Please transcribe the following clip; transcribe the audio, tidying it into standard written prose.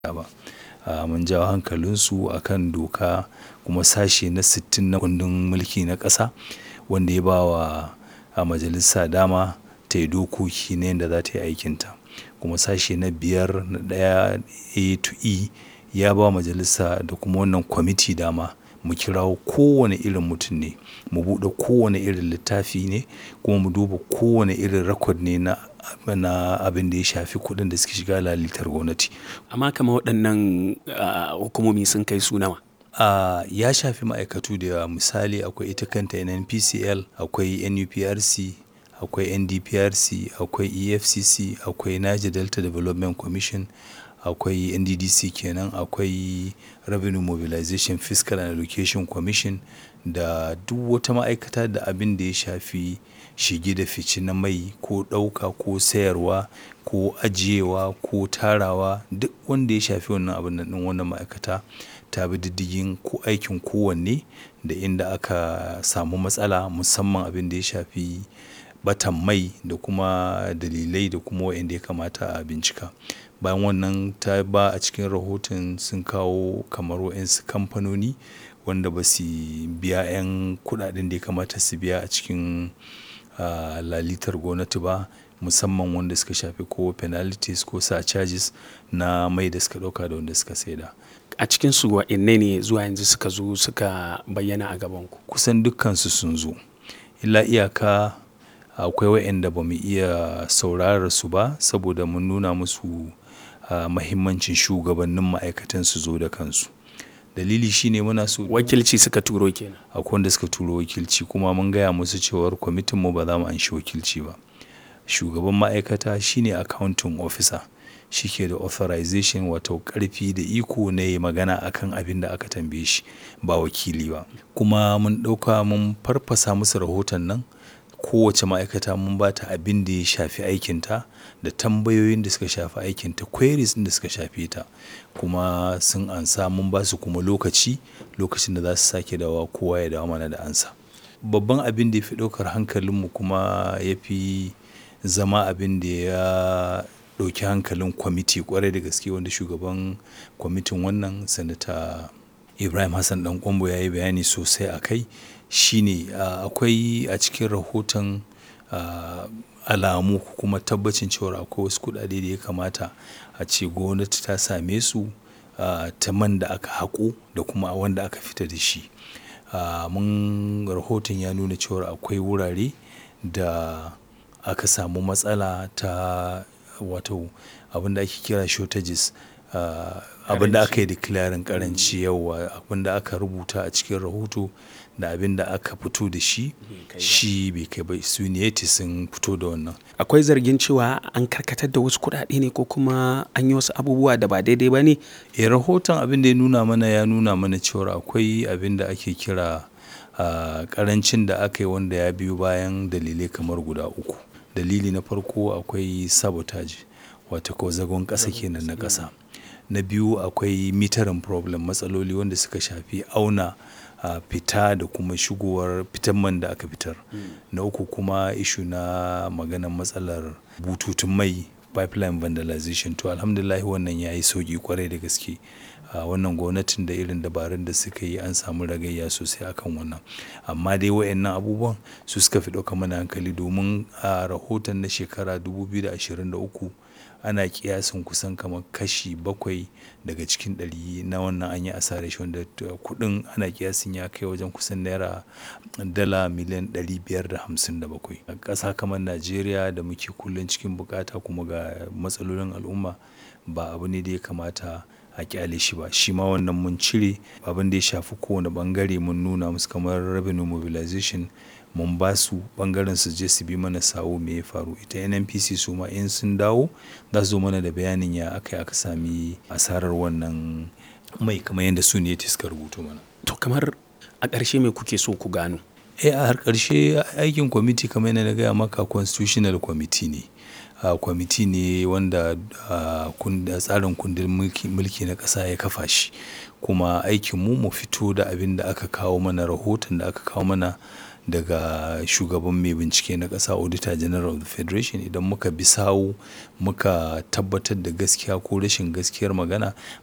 ba. Mun jawo hankalinsu a kan doka kuma sashe na 60 na kundin mulki na ƙasa wanda ya ba wa majalisa dama ta yi dokoki na yadda za ta yi aikinta. Kuma sashe na 5 na 1A to E ya ba majalisa da kuma wannan kwamiti dama mu kirawo kowane irin mutum ne, mu buɗe kowane irin littafi ne kuma mu duba kowane irin record ne na abin da ya shafi kuɗin da suke shiga lalitar gwamnati. Amma kamar waɗannan hukumomi sun kai su nawa? Ya shafi ma'aikatu da yawa. Misali akwai ita kanta NNPCL, akwai NUPRC, akwai NDPRC, akwai EFCC, akwai Niger Delta Development Commission, akwai NDDC kenan, akwai Revenue Mobilization Fiscal and Allocation Commission da duk wata ma'aikata da abin da ya shafi shige da fice na mai ko ɗauka ko sayarwa ko ajiyewa ko tarawa, duk wanda ya shafi wannan abun nan ɗin wannan ma'aikata ta bi diddigin ko aikin kowanne da inda aka samu matsala, musamman abin da ya shafi ɓatan mai da kuma dalilai da kuma waɗanda ya kamata a bincika. Bayan wannan ta ba a cikin rahoton sun kawo kamar waɗansu kamfanoni wanda ba su biya 'yan kuɗaɗen da ya kamata su biya a cikin lalitar gwamnati ba, musamman wanda suka shafi ko penalties ko surcharges na mai da suka ɗauka da wanda suka saida. A cikinsu waɗanne ne zuwa yanzu suka zo suka bayyana a gabanku? Kusan dukkansu sun zo. Illa iyaka akwai waɗanda ba mu iya saurarar su ba saboda mun nuna musu mahimmancin shugabannin ma'aikatan su zo da kansu. Dalili shine muna so wakilci suka turo kenan. Akwai wanda suka turo wakilci kuma mun gaya musu cewar kwamitinmu ba za mu anshi wakilci ba. Shugaban ma'aikata shine accounting officer, shi ke da authorization wato ƙarfi da iko na yi magana akan abin da aka tambaye shi ba wakili ba. Kuma mun ɗauka mun farfasa musu rahoton nan, kowace ma'aikata mun ba ta abin da ya shafi aikinta da tambayoyin da suka shafi aikinta, queries ɗin da suka shafe ta. Kuma sun ansa mun ba su kuma lokacin da za su sake dawowa kowa ya dawo mana da ansa. Babban abin da ya fi ɗaukar hankalinmu kuma ya fi zama abin da ya ɗauki hankalin kwamiti ƙwarai da gaske wanda shugaban kwamitin wannan Sanata Ibrahim Hassan Ɗan Ƙwairo ya yi bayani sosai a kai shine akwai a cikin rahoton alamu kuma tabbacin cewa akwai wasu kuɗaɗe da ya kamata a ce gwamnati ta same su ta man da aka haƙo da kuma wanda aka fita da shi. Rahoton ya nuna cewa akwai wurare da aka samu matsala ta wato abin da ake kira shortages, abin da aka yi declaring ƙaranci, yawa abin da aka rubuta a cikin rahoto da abin da aka fito da shi bai kai ba. Su ne sun fito da wannan. Akwai zargin cewa an karkatar da wasu kuɗaɗe ne ko kuma an yi wasu abubuwa da ba daidai ba ne? Rahoton abin da ya nuna mana cewa akwai abin da ake kira ƙarancin da aka yi wanda ya biyo bayan dalilai kamar guda uku. Dalili na farko akwai sabotage wato ko zagon ƙasa kenan na ƙasa. Na biyu akwai metering problem, matsaloli wanda suka shafi auna fita da kuma shigowar fitan man da aka fitar. Na uku kuma issue na maganar matsalar bututun mai, pipeline vandalization. To alhamdulillah wannan ya yi sauƙi ƙwarai da gaske. Wannan gwamnatin da irin dabarun da suka yi an samu ragayya sosai akan wannan. Amma dai waɗannan abubuwan su suka fi ɗaukar mana hankali domin a rahoton na shekara 2023 ana ƙiyasin kusan kamar kashi 7 daga cikin 100 na wannan an yi asarar shi, wanda kuɗin ana ƙiyasin ya kai wajen kusan dala miliyan 557. A ƙasa kamar Najeriya da muke kullum cikin bukata kuma ga matsalolin al'umma ba abu ne da ya kamata a ƙyale shi ba. Shi ma wannan mun cire abin da ya shafi kowane ɓangare mun nuna musu kamar revenue mobilization mun ba su ɓangaren su je su bi mana sawu me ya faru. Ita NNPC su ma in sun dawo za su zo mana da bayanin ya aka sami asarar wannan mai kamar yadda su ne suka rubuto mana. To kamar a ƙarshe me kuke so ku gano? A har ƙarshe aikin kwamiti kamar yadda na gaya maka constitutional committee ne. Kwamiti ne wanda tsarin kundin mulki na ƙasa ya kafa shi. Kuma aikinmu mu fito da abin da aka kawo mana, rahoton da aka kawo mana daga shugaban mai bincike na ƙasa Auditor General of the Federation. Idan muka bi sawu muka tabbatar da gaskiya ko rashin gaskiyar magana